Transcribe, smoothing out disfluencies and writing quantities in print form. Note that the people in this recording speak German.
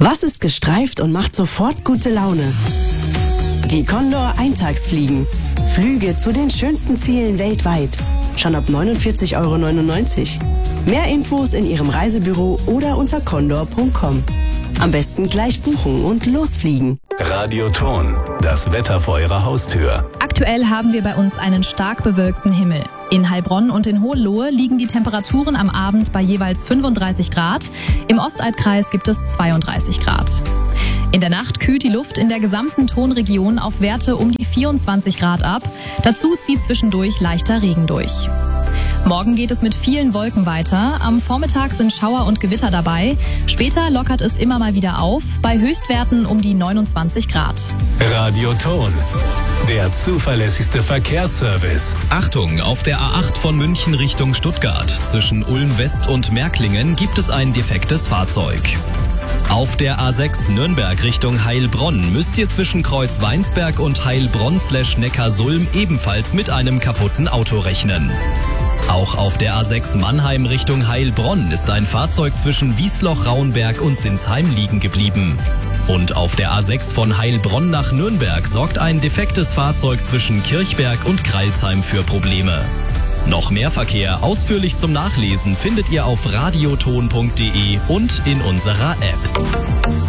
Was ist gestreift und macht sofort gute Laune? Die Condor Eintagsfliegen. Flüge zu den schönsten Zielen weltweit. Schon ab 49,99 €. Mehr Infos in Ihrem Reisebüro oder unter condor.com. Am besten gleich buchen und losfliegen. Radioton, das Wetter vor Ihrer Haustür. Aktuell haben wir bei uns einen stark bewölkten Himmel. In Heilbronn und in Hohenlohe liegen die Temperaturen am Abend bei jeweils 35 Grad. Im Ostalbkreis gibt es 32 Grad. In der Nacht kühlt die Luft in der gesamten Tonregion auf Werte um die 24 Grad ab. Dazu zieht zwischendurch leichter Regen durch. Morgen geht es mit vielen Wolken weiter. Am Vormittag sind Schauer und Gewitter dabei. Später lockert es immer mal wieder auf, bei Höchstwerten um die 29 Grad. Radioton, der zuverlässigste Verkehrsservice. Achtung, auf der A8 von München Richtung Stuttgart. Zwischen Ulm West und Märklingen gibt es ein defektes Fahrzeug. Auf der A6 Nürnberg Richtung Heilbronn müsst ihr zwischen Kreuz Weinsberg und Heilbronn/Neckarsulm ebenfalls mit einem kaputten Auto rechnen. Auch auf der A6 Mannheim Richtung Heilbronn ist ein Fahrzeug zwischen Wiesloch-Rauenberg und Sinsheim liegen geblieben. Und auf der A6 von Heilbronn nach Nürnberg sorgt ein defektes Fahrzeug zwischen Kirchberg und Kreilsheim für Probleme. Noch mehr Verkehr ausführlich zum Nachlesen findet ihr auf radioton.de und in unserer App.